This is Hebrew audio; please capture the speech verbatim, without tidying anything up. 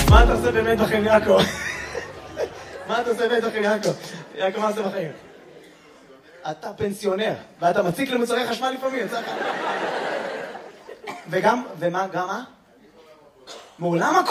מה אתה עושה באמת בחיים, יעקב? מה אתה עושה באמת בחיים, יעקב? יעקב, מה עושה בחיים? אתה פנסיונר, ואתה מציק למוצרי חשמל לפעמים, יצא לך. וגם, ומה, גם מה? מעולם